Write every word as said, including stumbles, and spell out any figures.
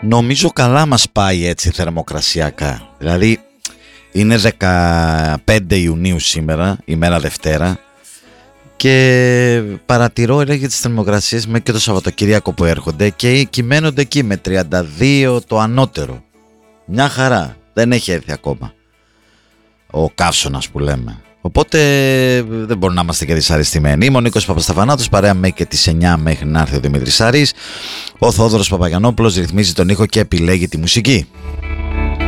Νομίζω καλά μας πάει έτσι θερμοκρασιακά. Δηλαδή είναι δεκαπέντε Ιουνίου σήμερα, ημέρα Δευτέρα, και παρατηρώ, έλεγε, τις θερμοκρασίες μέχρι και το Σαββατοκύριακο που έρχονται και κυμαίνονται εκεί με τριάντα δύο το ανώτερο. Μια χαρά, δεν έχει έρθει ακόμα ο καύσωνας που λέμε. Οπότε δεν μπορούμε να είμαστε και δυσαρεστημένοι. Είμαι ο Νίκος Παπασταφανάτος, παρέα με και τις εννιά μέχρι να έρθει ο Δημήτρης Σαρής. Ο Θόδωρος Παπαγιαννόπουλος ρυθμίζει τον ήχο και επιλέγει τη μουσική.